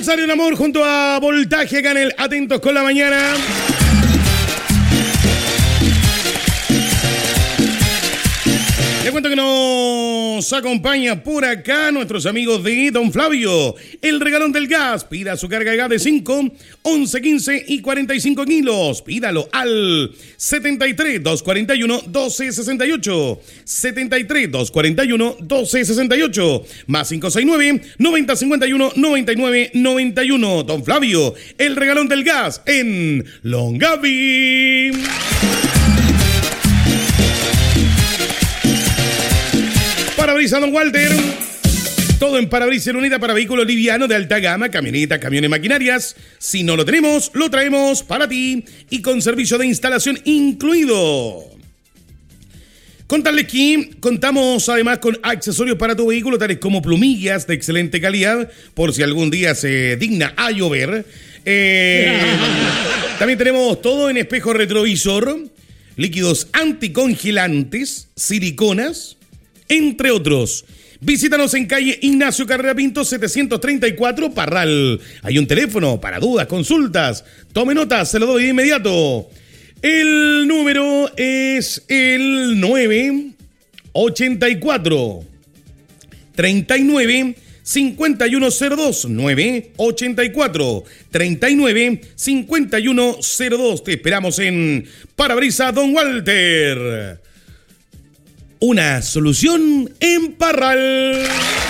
Aniversario del amor junto a Voltaje acá en el Atentos con la Mañana. Les cuento que nos acompaña por acá nuestros amigos de Don Flavio, el regalón del gas. Pida su carga de gas de 5, 11, 15 y 45 kilos. Pídalo al 73 241 1268. 73 241 1268. Más 569 90 51 99 91. Don Flavio, el regalón del gas en Longaví. Parabrisas Don Walter. Todo en Parabrisas Unida para vehículos livianos de alta gama, camionetas, camiones, maquinarias. Si no lo tenemos, lo traemos para ti y con servicio de instalación incluido. Contarles que contamos además con accesorios para tu vehículo, tales como plumillas de excelente calidad, por si algún día se digna a llover. También tenemos todo en espejo retrovisor, líquidos anticongelantes, siliconas, entre otros. Visítanos en calle Ignacio Carrera Pinto 734 Parral. Hay un teléfono para dudas, consultas. Tome nota, se lo doy de inmediato. El número es el 984 39 5102. 984 39 5102. Te esperamos en Parabrisas Don Walter. Una solución en Parral.